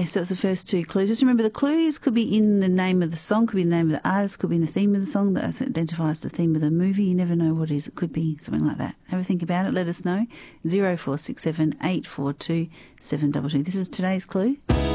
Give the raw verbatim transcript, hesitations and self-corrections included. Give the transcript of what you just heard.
Yes, that's the first two clues. Just remember, the clues could be in the name of the song, could be in the name of the artist, could be in the theme of the song that identifies the theme of the movie. You never know what it is. It could be something like that. Have a think about it. Let us know. zero four six seven eight four two seven two two. This is today's clue.